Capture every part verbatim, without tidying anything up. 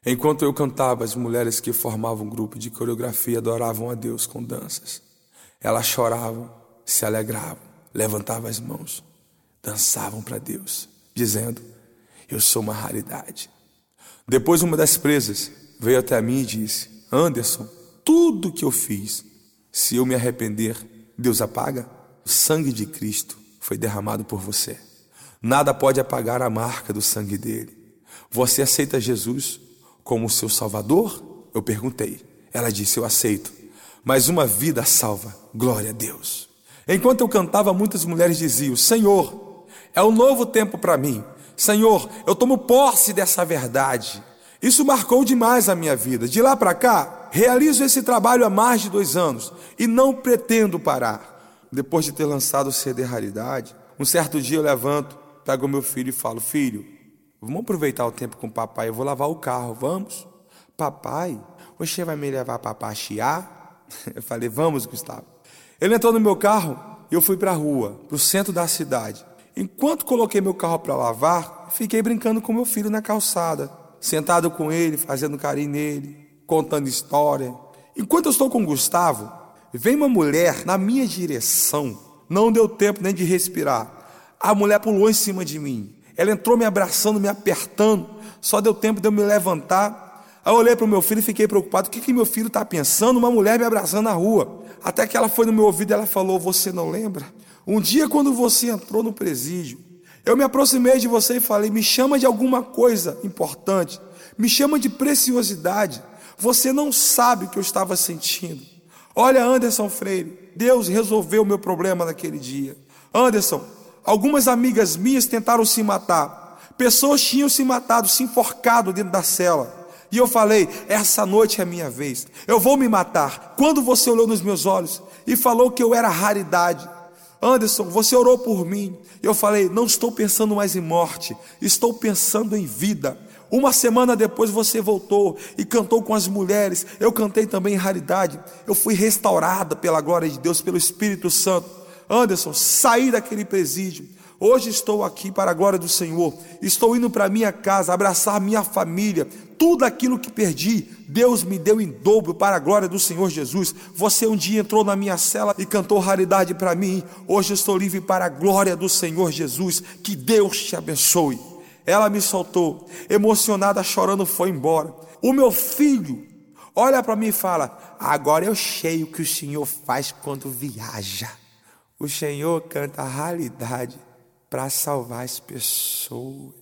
Enquanto eu cantava, as mulheres que formavam um grupo de coreografia adoravam a Deus com danças. Elas choravam, se alegravam, levantavam as mãos, dançavam para Deus, dizendo: eu sou uma raridade. Depois uma das presas veio até mim e disse: Anderson, tudo que eu fiz, se eu me arrepender, Deus apaga? O sangue de Cristo foi derramado por você. Nada pode apagar a marca do sangue dele. Você aceita Jesus como seu Salvador? Eu perguntei. Ela disse: eu aceito. Mas uma vida salva, glória a Deus. Enquanto eu cantava, muitas mulheres diziam: Senhor, é um novo tempo para mim. Senhor, eu tomo posse dessa verdade. Isso marcou demais a minha vida. De lá para cá, realizo esse trabalho há mais de dois anos e não pretendo parar. Depois de ter lançado o C D Raridade, um certo dia eu levanto, pego meu filho e falo: filho, vamos aproveitar o tempo com o papai, eu vou lavar o carro, vamos? Papai, você vai me levar para passear? Eu falei: vamos, Gustavo. Ele entrou no meu carro e eu fui para a rua, para o centro da cidade. Enquanto coloquei meu carro para lavar, fiquei brincando com meu filho na calçada, sentado com ele, fazendo carinho nele, contando história. Enquanto eu estou com o Gustavo, vem uma mulher na minha direção. Não deu tempo nem de respirar. A mulher pulou em cima de mim. Ela entrou me abraçando, me apertando. Só deu tempo de eu me levantar. Aí eu olhei para o meu filho e fiquei preocupado. O que, que meu filho está pensando? Uma mulher me abraçando na rua. Até que ela foi no meu ouvido e ela falou: você não lembra? Um dia, quando você entrou no presídio, eu me aproximei de você e falei: me chama de alguma coisa importante, me chama de preciosidade. Você não sabe o que eu estava sentindo. Olha, Anderson Freire, Deus resolveu o meu problema naquele dia. Anderson, algumas amigas minhas tentaram se matar. Pessoas tinham se matado, se enforcado dentro da cela. E eu falei: essa noite é a minha vez, eu vou me matar. Quando você olhou nos meus olhos e falou que eu era raridade, Anderson, você orou por mim. Eu falei: não estou pensando mais em morte, estou pensando em vida. Uma semana depois você voltou e cantou com as mulheres. Eu cantei também em raridade. Eu fui restaurada pela glória de Deus, pelo Espírito Santo. Anderson, saí daquele presídio. Hoje estou aqui para a glória do Senhor. Estou indo para minha casa, abraçar minha família. Tudo aquilo que perdi, Deus me deu em dobro para a glória do Senhor Jesus. Você um dia entrou na minha cela e cantou raridade para mim. Hoje estou livre para a glória do Senhor Jesus. Que Deus te abençoe. Ela me soltou, emocionada, chorando, foi embora. O meu filho olha para mim e fala: agora eu sei o que o Senhor faz quando viaja. O Senhor canta a raridade para salvar as pessoas.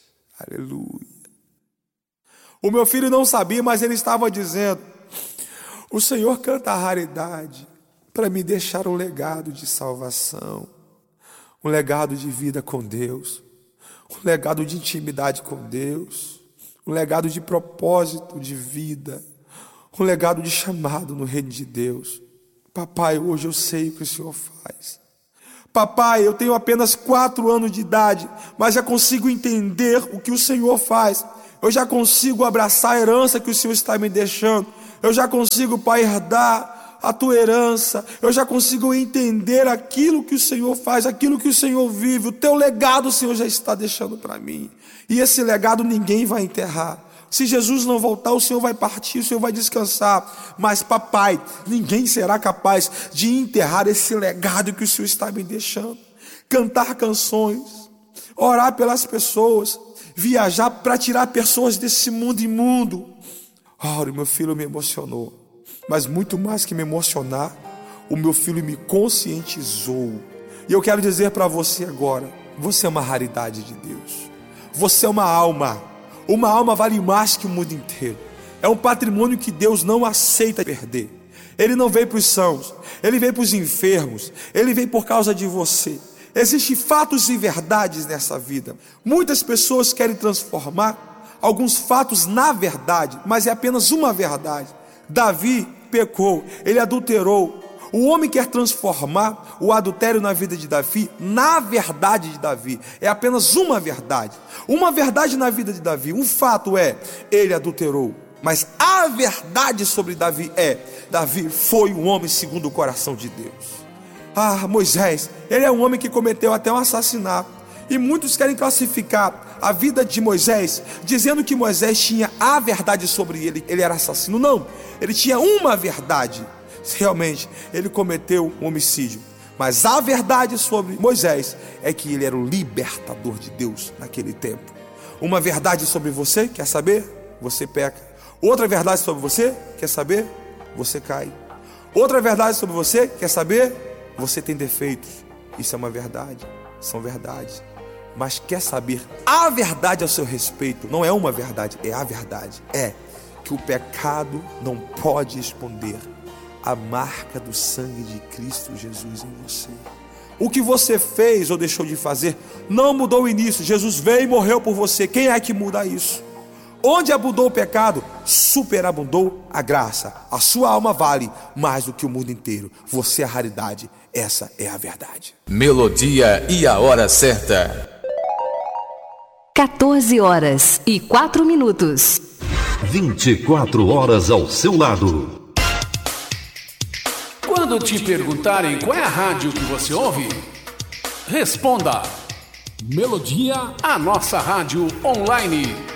Aleluia. O meu filho não sabia, mas ele estava dizendo: o Senhor canta a raridade para me deixar um legado de salvação, um legado de vida com Deus, um legado de intimidade com Deus, um legado de propósito de vida, um legado de chamado no reino de Deus. Papai, hoje eu sei o que o Senhor faz. Papai, eu tenho apenas quatro anos de idade, mas já consigo entender o que o Senhor faz. Eu já consigo abraçar a herança que o Senhor está me deixando. Eu já consigo, Pai, herdar a tua herança. Eu já consigo entender aquilo que o Senhor faz, aquilo que o Senhor vive. O teu legado o Senhor já está deixando para mim. E esse legado ninguém vai enterrar. Se Jesus não voltar, o Senhor vai partir, o Senhor vai descansar. Mas, papai, ninguém será capaz de enterrar esse legado que o Senhor está me deixando. Cantar canções, orar pelas pessoas, viajar para tirar pessoas desse mundo imundo. Ora, meu filho me emocionou. Mas muito mais que me emocionar, o meu filho me conscientizou. E eu quero dizer para você agora: você é uma raridade de Deus. Você é uma alma. Uma alma vale mais que o mundo inteiro. É um patrimônio que Deus não aceita perder. Ele não veio para os sãos, Ele veio para os enfermos. Ele veio por causa de você. Existem fatos e verdades nessa vida. Muitas pessoas querem transformar alguns fatos na verdade, mas é apenas uma verdade. Davi pecou, ele adulterou. O homem quer transformar o adultério na vida de Davi na verdade de Davi. É apenas uma verdade. Uma verdade na vida de Davi. Um fato é: ele adulterou. Mas a verdade sobre Davi é: Davi foi um homem segundo o coração de Deus. Ah, Moisés, ele é um homem que cometeu até um assassinato. E muitos querem classificar a vida de Moisés, dizendo que Moisés tinha a verdade sobre ele, ele era assassino. Não, ele tinha uma verdade. Realmente, ele cometeu um homicídio. Mas a verdade sobre Moisés é que ele era o libertador de Deus naquele tempo. Uma verdade sobre você, quer saber? Você peca. Outra verdade sobre você, quer saber? Você cai. Outra verdade sobre você, quer saber? Você tem defeitos. Isso é uma verdade, são verdades. Mas quer saber a verdade a seu respeito? Não é uma verdade, é a verdade. É que o pecado não pode esconder a marca do sangue de Cristo Jesus em você. O que você fez ou deixou de fazer não mudou o início. Jesus veio e morreu por você. Quem é que muda isso? Onde abundou o pecado, superabundou a graça. A sua alma vale mais do que o mundo inteiro. Você é a raridade. Essa é a verdade. Melodia e a hora certa. quatorze horas e quatro minutos. vinte e quatro horas ao seu lado. Quando te perguntarem qual é a rádio que você ouve, responda: Melodia, a nossa rádio online.